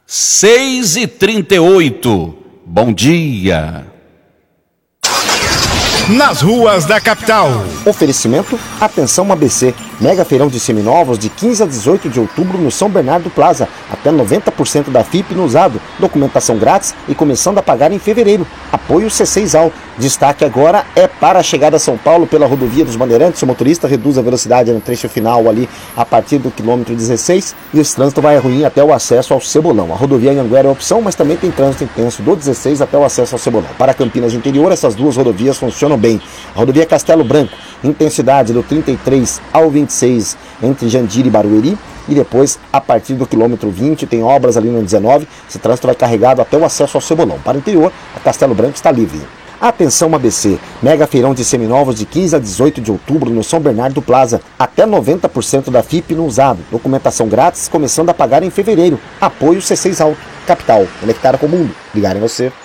6h38. Bom dia. Nas ruas da capital. Oferecimento, atenção ABC. Mega feirão de seminovos de 15 a 18 de outubro no São Bernardo Plaza. Até 90% da FIP no usado. Documentação grátis e começando a pagar em fevereiro. Apoio C6 Al. Destaque agora é para a chegada a São Paulo pela rodovia dos Bandeirantes. O motorista reduz a velocidade no trecho final ali a partir do quilômetro 16 e esse trânsito vai ruim até o acesso ao Cebolão. A rodovia Anhanguera é opção, mas também tem trânsito intenso do 16 até o acesso ao Cebolão. Para Campinas interior, essas duas rodovias funcionam bem. A rodovia Castelo Branco, intensidade do 33 ao 26 entre Jandira e Barueri. E depois, a partir do quilômetro 20, tem obras ali no 19. Esse trânsito vai carregado até o acesso ao Cebolão. Para o interior, a Castelo Branco está livre. Atenção ABC, mega feirão de seminovos de 15 a 18 de outubro no São Bernardo Plaza. Até 90% da FIP no usado. Documentação grátis, começando a pagar em fevereiro. Apoio C6 Alto. Capital, conectada com o mundo. Ligar em você.